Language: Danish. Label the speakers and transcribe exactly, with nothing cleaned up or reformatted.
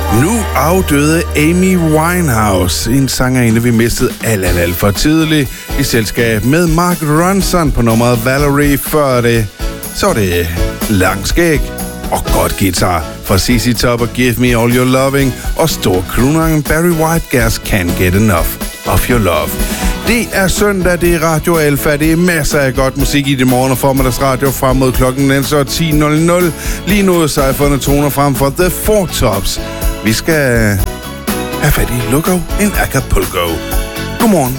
Speaker 1: Nu afdøde Amy Winehouse, en sangerinde, vi mistede alt, alt, alt for tidligt, i selskab med Mark Ronson på nummeret Valerie. Før det, så var det lang skæg og godt guitar fra C C Top og Give Me All Your Loving, og stor crooner Barry White Gas Can't Get Enough of Your Love. Det er søndag, det er Radio Alfa, det er masser af godt musik i det morgen og formiddagsradio frem mod klokken ti nul nul. Lige nu er cyferne toner frem for The Four Tops. Vi skal have fat i Loco in Acapulco. Godmorgen.